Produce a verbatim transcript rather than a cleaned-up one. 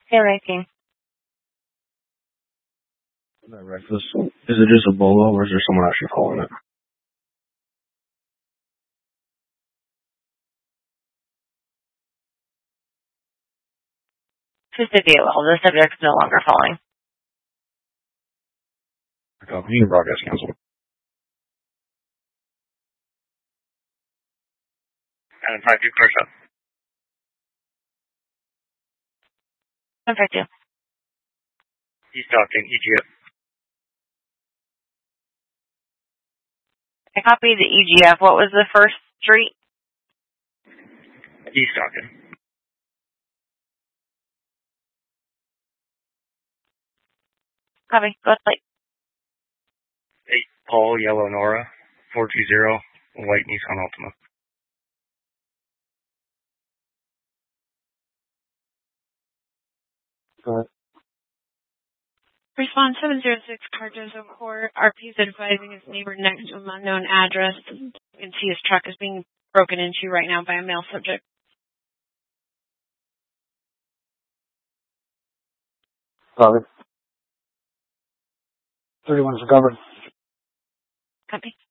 Hey, Ranking. That reckless. Is it just a bolo, or is there someone actually following it? Just a deal. The subject's no longer following. Copy. You can broadcast cancel. And five two clear shot. one five two. He's talking. E G F. I copied the E G F. What was the first street? He's talking. Copy. Go to plate. Eight Paul Yellow Nora. Four two zero. White Nissan Altima. Go ahead. Response seven zero six Cardozo Court. R P is advising his neighbor next to an unknown address. You can see his truck is being broken into right now by a male subject. Copy. thirty-one is recovered. Copy.